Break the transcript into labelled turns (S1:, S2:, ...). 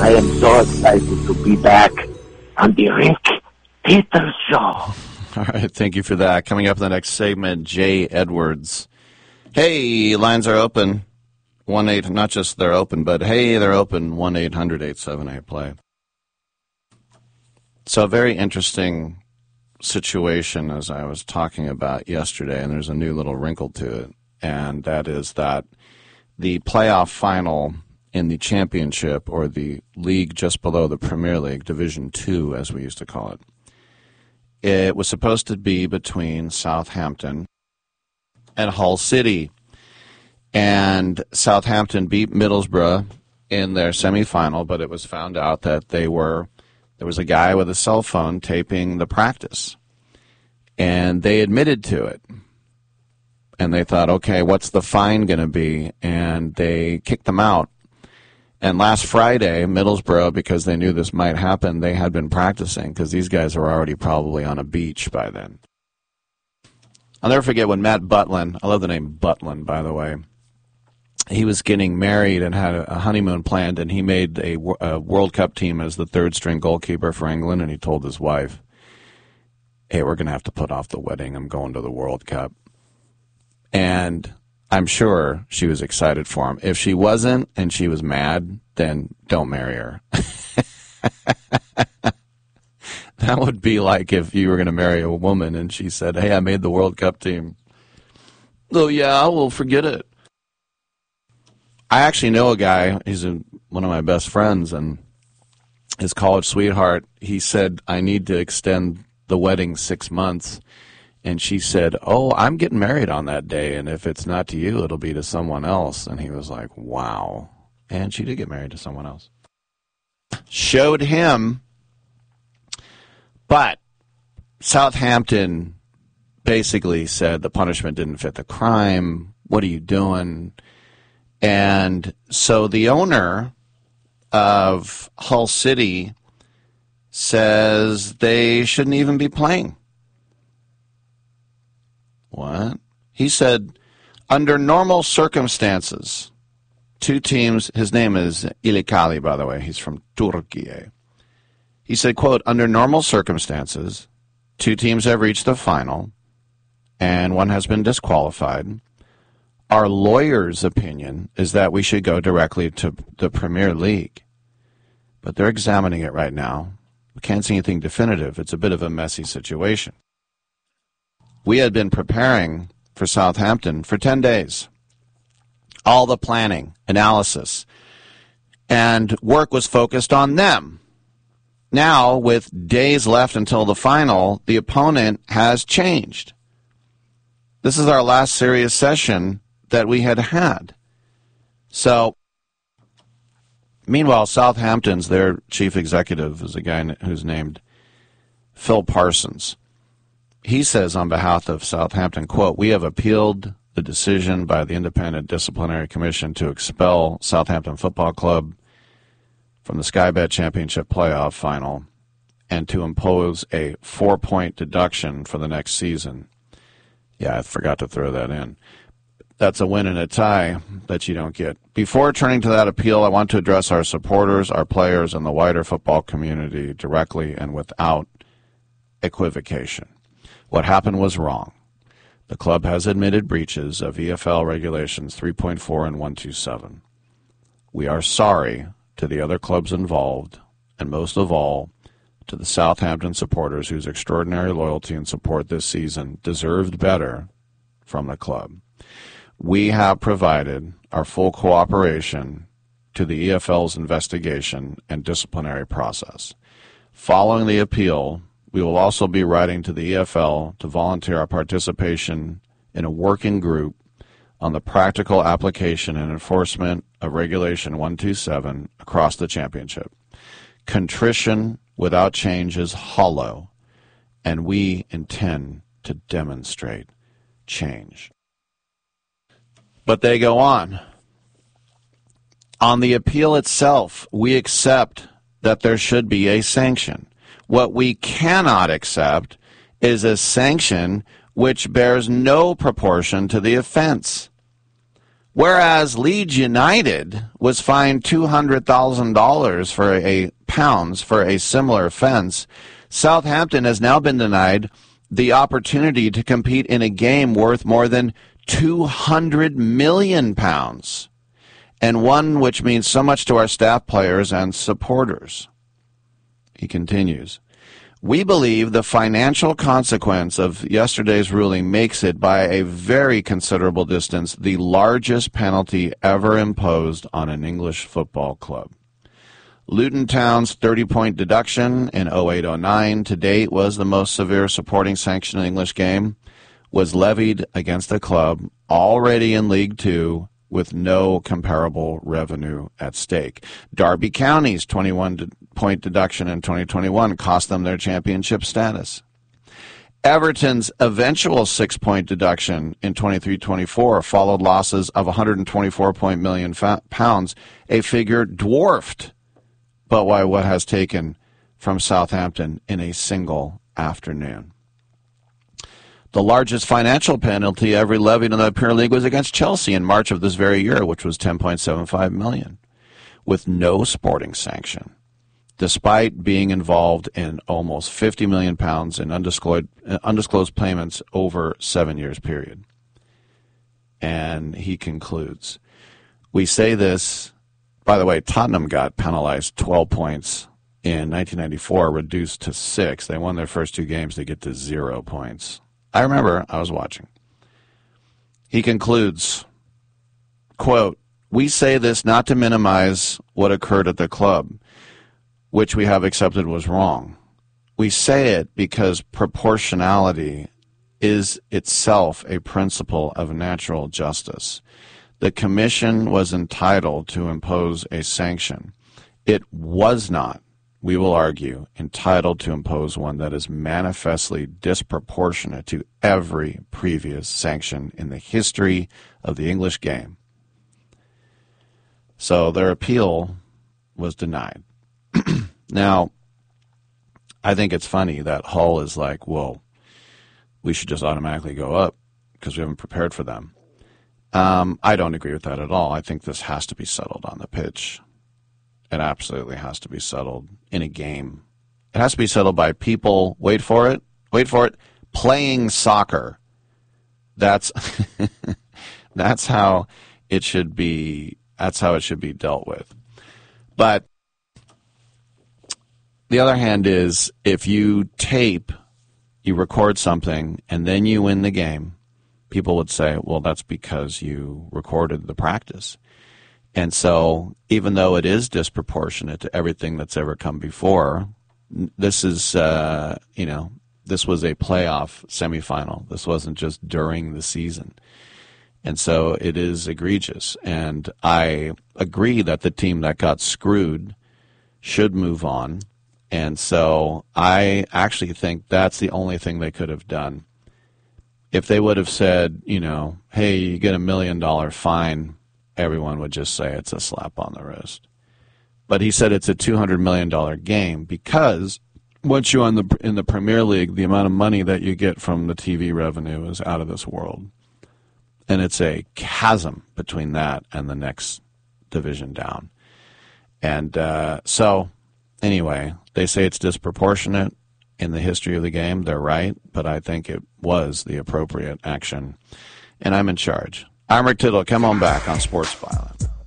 S1: I am so excited to be back on the Rick Peters Show.
S2: All right, thank you for that. Coming up in the next segment, Jay Edwards. Hey, lines are open. 1-8, not just they're open, but hey, they're open. 1-800-878-PLAY. So a very interesting situation, as I was talking about yesterday, and there's a new little wrinkle to it, and that is that the playoff final in the championship, or the league just below the Premier League, Division II, as we used to call it, it was supposed to be between Southampton and Hull City. And Southampton beat Middlesbrough in their semifinal, but it was found out that there was a guy with a cell phone taping the practice. And they admitted to it. And they thought, okay, what's the fine going to be? And they kicked them out. And last Friday, Middlesbrough, because they knew this might happen, they had been practicing because these guys were already probably on a beach by then. I'll never forget when Matt Butlin, I love the name Butlin, by the way, he was getting married and had a honeymoon planned, and he made a World Cup team as the third-string goalkeeper for England, and he told his wife, hey, we're going to have to put off the wedding. I'm going to the World Cup. And I'm sure she was excited for him. If she wasn't and she was mad, then don't marry her. That would be like if you were going to marry a woman and she said, hey, I made the World Cup team. Oh, yeah, well, forget it. I actually know a guy, he's one of my best friends, and his college sweetheart, he said, I need to extend the wedding 6 months. And she said, oh, I'm getting married on that day, and if it's not to you, it'll be to someone else. And he was like, wow. And she did get married to someone else. Showed him, but Southampton basically said the punishment didn't fit the crime. What are you doing? And so the owner of Hull City says they shouldn't even be playing. What? He said, under normal circumstances, two teams, his name is İlkali, by the way, he's from Turkey. He said, quote, under normal circumstances, two teams have reached the final, and one has been disqualified. Our lawyer's opinion is that we should go directly to the Premier League. But they're examining it right now. We can't see anything definitive. It's a bit of a messy situation. We had been preparing for Southampton for 10 days. All the planning, analysis, and work was focused on them. Now, with days left until the final, the opponent has changed. This is our last serious session that we had. So, meanwhile, Southampton's, their chief executive is a guy who's named Phil Parsons. He says on behalf of Southampton, quote, we have appealed the decision by the Independent Disciplinary Commission to expel Southampton Football Club from the Sky Bet Championship playoff final and to impose a 4-point deduction for the next season. Yeah, I forgot to throw that in. That's a win and a tie that you don't get. Before turning to that appeal, I want to address our supporters, our players, and the wider football community directly and without equivocation. What happened was wrong. The club has admitted breaches of EFL Regulations 3.4 and 127. We are sorry to the other clubs involved, and most of all, to the Southampton supporters whose extraordinary loyalty and support this season deserved better from the club. We have provided our full cooperation to the EFL's investigation and disciplinary process. Following the appeal, we will also be writing to the EFL to volunteer our participation in a working group on the practical application and enforcement of Regulation 127 across the championship. Contrition without change is hollow, and we intend to demonstrate change. But they go on. On the appeal itself, we accept that there should be a sanction. What we cannot accept is a sanction which bears no proportion to the offense. Whereas Leeds United was fined £200,000 for a similar offense, Southampton has now been denied the opportunity to compete in a game worth more than £200 million, and one which means so much to our staff players and supporters. He continues, we believe the financial consequence of yesterday's ruling makes it by a very considerable distance the largest penalty ever imposed on an English football club. Luton Town's 30-point deduction in 08-09 to date was the most severe supporting sanction in an English game, was levied against a club already in League Two with no comparable revenue at stake. Derby County's 21-point deduction in 2021 cost them their championship status. Everton's eventual 6-point deduction in 23-24 followed losses of £124 million, a figure dwarfed but by what has taken from Southampton in a single afternoon. The largest financial penalty ever levied in the Premier League was against Chelsea in March of this very year, which was $10.75 million, with no sporting sanction, despite being involved in almost £50 million in undisclosed payments over 7 years period. And he concludes, we say this, by the way, Tottenham got penalized 12 points in 1994, reduced to 6. They won their first 2 games, they get to 0 points. I remember, I was watching. He concludes, quote, we say this not to minimize what occurred at the club, which we have accepted was wrong. We say it because proportionality is itself a principle of natural justice. The commission was entitled to impose a sanction. It was not, we will argue, entitled to impose one that is manifestly disproportionate to every previous sanction in the history of the English game. So their appeal was denied. Now, I think it's funny that Hull is like, well, we should just automatically go up because we haven't prepared for them. I don't agree with that at all. I think this has to be settled on the pitch. It absolutely has to be settled in a game. It has to be settled by people, wait for it, playing soccer. That's that's how it should be. That's how it should be dealt with. But the other hand is, if you tape, you record something, and then you win the game, people would say, well, that's because you recorded the practice. And so even though it is disproportionate to everything that's ever come before, this is, this was a playoff semifinal. This wasn't just during the season. And so it is egregious. And I agree that the team that got screwed should move on. And so I actually think that's the only thing they could have done. If they would have said, hey, you get $1 million fine, everyone would just say it's a slap on the wrist. But he said it's a $200 million game because once you're in the Premier League, the amount of money that you get from the TV revenue is out of this world. And it's a chasm between that and the next division down. And so, anyway, they say it's disproportionate in the history of the game. They're right, but I think it was the appropriate action. And I'm in charge. I'm Rick Tittle. Come on back on Sports Byline.